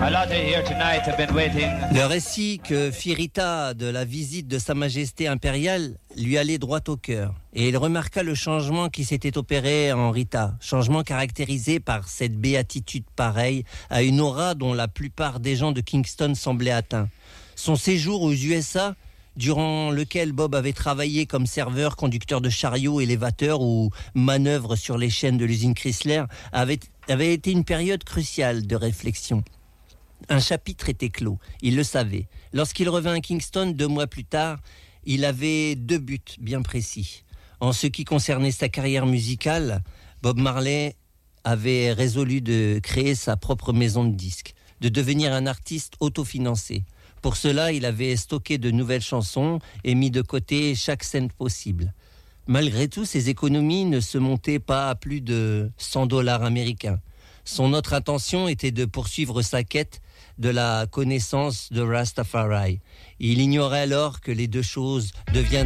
Le récit que fit Rita de la visite de Sa Majesté impériale lui allait droit au cœur. Et il remarqua le changement qui s'était opéré en Rita. Changement caractérisé par cette béatitude pareille à une aura dont la plupart des gens de Kingston semblaient atteints. Son séjour aux USA, durant lequel Bob avait travaillé comme serveur, conducteur de chariot, élévateur ou manœuvre sur les chaînes de l'usine Chrysler, avait été une période cruciale de réflexion. Un chapitre était clos, il le savait. Lorsqu'il revint à Kingston 2 mois plus tard, il avait 2 buts bien précis. En ce qui concernait sa carrière musicale, Bob Marley avait résolu de créer sa propre maison de disques, de devenir un artiste autofinancé. Pour cela, il avait stocké de nouvelles chansons et mis de côté chaque scène possible. Malgré tout, ses économies ne se montaient pas à plus de $100 américains. Son autre intention était de poursuivre sa quête de la connaissance de Rastafari. Il ignorait alors que les deux choses deviendraient